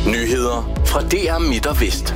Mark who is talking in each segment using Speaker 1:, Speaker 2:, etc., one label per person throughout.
Speaker 1: Nyheder fra DR Midt og Vest.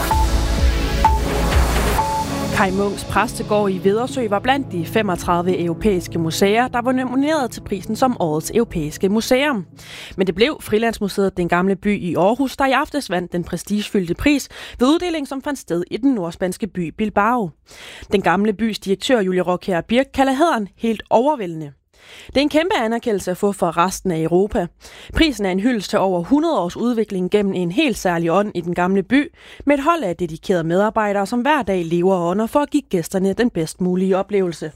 Speaker 2: Kaj Munks præstegård i Vedersø var blandt de 35 europæiske museer, der var nomineret til prisen som årets europæiske museum. Men det blev Frilandsmuseet Den Gamle By i Aarhus, der i aftes vandt den prestigefyldte pris ved uddelingen, som fandt sted i den nordspanske by Bilbao. Den Gamle Bys direktør Julie Rockher Birk kalder hæderen helt overvældende. Det er en kæmpe anerkendelse at få for resten af Europa. Prisen er en hyldest til over 100 års udvikling gennem en helt særlig ånd i den gamle by, med et hold af dedikerede medarbejdere, som hver dag lever og ånder for at give gæsterne den bedst mulige oplevelse.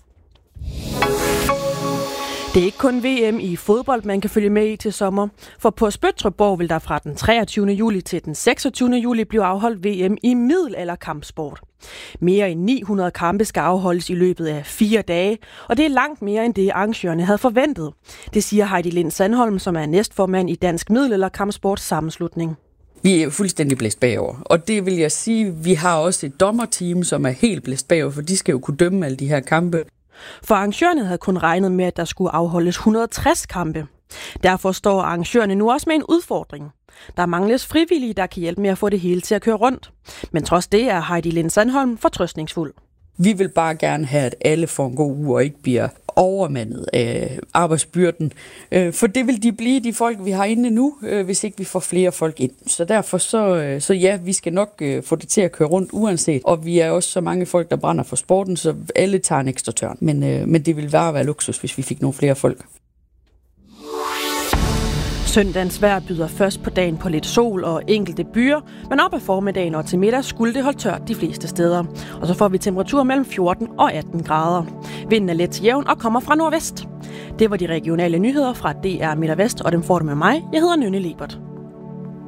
Speaker 2: Det er ikke kun VM i fodbold, man kan følge med i til sommer, for på Spøttrup vil der fra den 23. juli til den 26. juli blive afholdt VM i middelalderkampsport. Mere end 900 kampe skal afholdes i løbet af 4 dage, og det er langt mere end det arrangørerne havde forventet. Det siger Heidi Lind Sandholm, som er næstformand i Dansk Middelalderkampsport Sammenslutning.
Speaker 3: Vi er fuldstændig blæst bagover, og det vil jeg sige, vi har også et dommerteam, som er helt blæst bagover, for de skal jo kunne dømme alle de her kampe.
Speaker 2: For arrangørerne havde kun regnet med, at der skulle afholdes 160 kampe. Derfor står arrangørerne nu også med en udfordring. Der mangles frivillige, der kan hjælpe med at få det hele til at køre rundt. Men trods det er Heidi Lind Sandholm fortrøstningsfuld.
Speaker 3: Vi vil bare gerne have, at alle får en god uge og ikke bliver overmandet af arbejdsbyrden. For det vil de blive, de folk, vi har inde nu, hvis ikke vi får flere folk ind. Så derfor så ja, vi skal nok få det til at køre rundt uanset. Og vi er også så mange folk, der brænder for sporten, så alle tager en ekstra tørn. Men det vil være luksus, hvis vi fik nogle flere folk.
Speaker 2: Søndagens vejr byder først på dagen på lidt sol og enkelte byer, men op ad formiddagen og til middag skulle det holde tørt de fleste steder. Og så får vi temperatur mellem 14 og 18 grader. Vinden er let til jævn og kommer fra nordvest. Det var de regionale nyheder fra DR Midt og Vest, og dem får du med mig. Jeg hedder Nynne Lebert.